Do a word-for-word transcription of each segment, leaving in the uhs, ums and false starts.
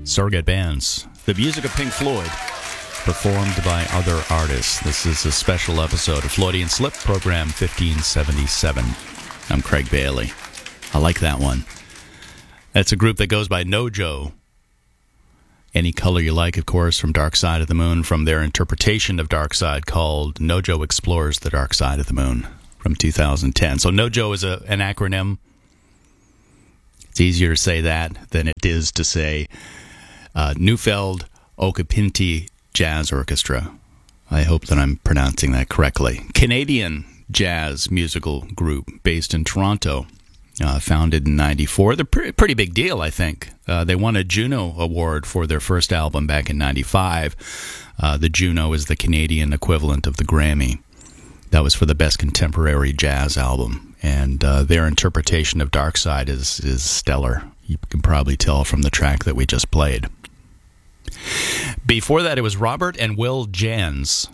Surrogate Bands, the music of Pink Floyd, performed by other artists. This is a special episode of Floydian Slip, program fifteen seventy-seven. I'm Craig Bailey. I like that one. That's a group that goes by Nojo. Any Color You Like, of course, from Dark Side of the Moon, from their interpretation of Dark Side called Nojo Explores the Dark Side of the Moon from two thousand ten. So Nojo is a, an acronym. It's easier to say that than it is to say uh, Neufeld Okapinti Jazz Orchestra. I hope that I'm pronouncing that correctly. Canadian jazz musical group based in Toronto, uh, founded in ninety-four. They're pre- pretty big deal, I think. Uh, they won a Juno Award for their first album back in ninety-five. Uh, the Juno is the Canadian equivalent of the Grammy. That was for the best contemporary jazz album. And uh, their interpretation of Dark Side is, is stellar. You can probably tell from the track that we just played. Before that, it was Robert and Will Jans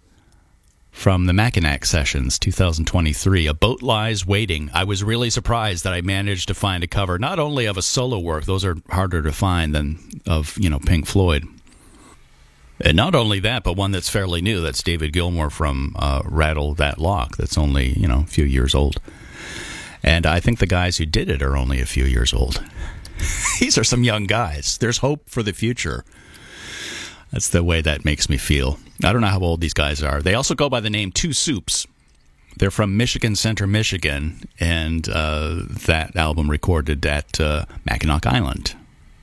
from the Mackinac Sessions, two thousand twenty-three. A Boat Lies Waiting. I was really surprised that I managed to find a cover, not only of a solo work, those are harder to find than of, you know, Pink Floyd. And not only that, but one that's fairly new. That's David Gilmour from uh, Rattle That Lock. That's only, you know, a few years old. And I think the guys who did it are only a few years old. These are some young guys. There's hope for the future. That's the way that makes me feel. I don't know how old these guys are. They also go by the name Two Soups. They're from Michigan Center, Michigan, and uh, that album recorded at uh, Mackinac Island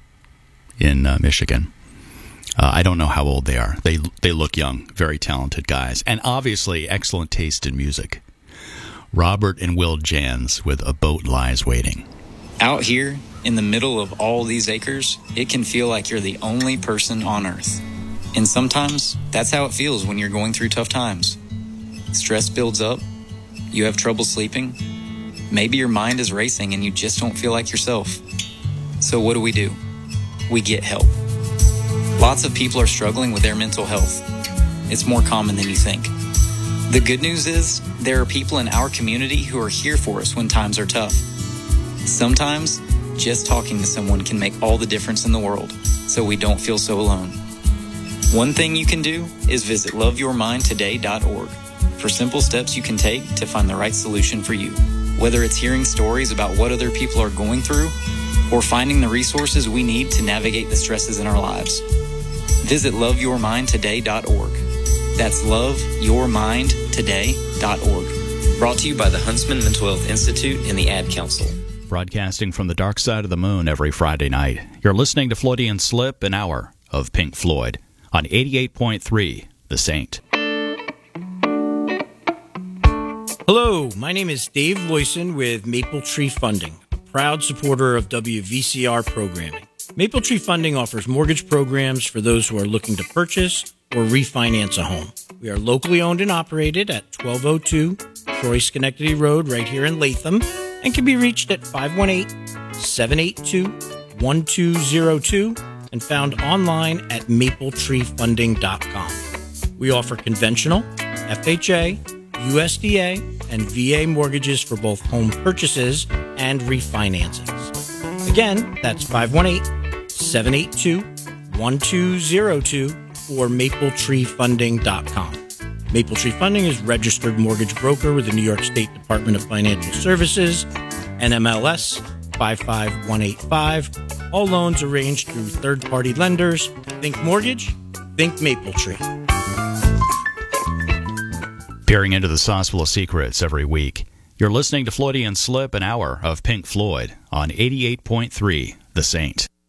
in uh, Michigan. Uh, I don't know how old they are. They they look young, very talented guys, and obviously excellent taste in music. Robert and Will Jans with A Boat Lies Waiting. Out here, in the middle of all these acres, it can feel like you're the only person on Earth. And sometimes, that's how it feels when you're going through tough times. Stress builds up, you have trouble sleeping, maybe your mind is racing and you just don't feel like yourself. So what do we do? We get help. Lots of people are struggling with their mental health. It's more common than you think. The good news is, there are people in our community who are here for us when times are tough. Sometimes, just talking to someone can make all the difference in the world, so we don't feel so alone. One thing you can do is visit love your mind today dot org for simple steps you can take to find the right solution for you. Whether it's hearing stories about what other people are going through, or finding the resources we need to navigate the stresses in our lives. Visit love your mind today dot org. That's love your mind today dot org. Brought to you by the Huntsman Mental Health Institute and the Ad Council. Broadcasting from the Dark Side of the Moon every Friday night. You're listening to Floydian Slip, an hour of Pink Floyd on eighty-eight point three The Saint. Hello, my name is Dave Loyson with Maple Tree Funding, a proud supporter of W V C R programming. Maple Tree Funding offers mortgage programs for those who are looking to purchase or refinance a home. We are locally owned and operated at twelve oh two Troy Schenectady Road right here in Latham and can be reached at five one eight, seven eight two, one two zero two and found online at maple tree funding dot com. We offer conventional, F H A, U S D A, and V A mortgages for both home purchases and refinancings. Again, that's five one eight, seven eight two, one two zero two or maple tree funding dot com. Maple Tree Funding is registered mortgage broker with the New York State Department of Financial Services, N M L S five five one eight five. All loans arranged through third-party lenders. Think mortgage, think Maple Tree. Peering into the sauce full of secrets every week. You're listening to Floydian Slip, an hour of Pink Floyd on eighty-eight point three The Saint.